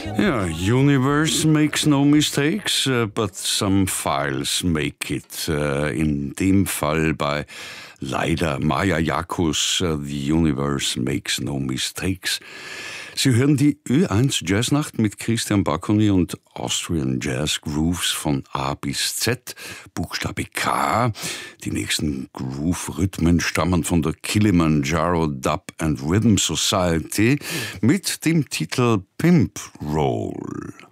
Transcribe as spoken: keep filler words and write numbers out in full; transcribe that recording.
Ja, universe makes no mistakes, uh, but some files make it. Uh, in dem Fall bei leider Maja Jakus, uh, The Universe Makes No Mistakes. Sie hören die Ö eins Jazznacht mit Christian Bacconi und Austrian Jazz Grooves von A bis Z, Buchstabe K. Die nächsten Groove-Rhythmen stammen von der Kilimanjaro Dub and Rhythm Society mit dem Titel Pimp Roll.